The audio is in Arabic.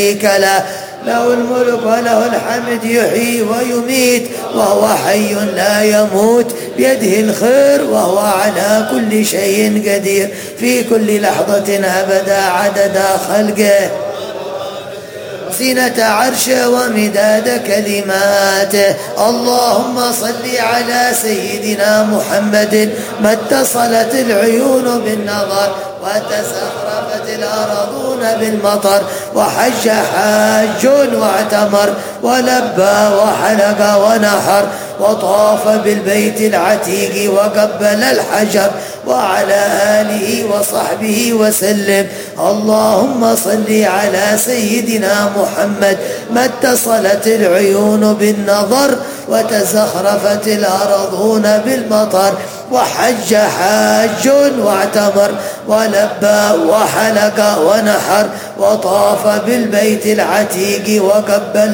له، له الملك وله الحمد يحيي ويميت وهو حي لا يموت، بيده الخير وهو على كل شيء قدير، في كل لحظة أبدا عدد خلقه، زينة عرشه ومداد كلماته. اللهم صل على سيدنا محمد، ما اتصلت العيون بالنظر وتزخرفت الأرضون بالمطر، وحج حاج واعتمر ولبى وحلق ونحر، وطاف بالبيت العتيق وقبل الحجر، وعلى آله وصحبه وسلم. اللهم صل على سيدنا محمد، ما اتصلت العيون بالنظر وتزخرفت الأرضون بالمطر، وحج حاج واعتمر ولبى وحلق ونحر، وطاف بالبيت العتيق وقبل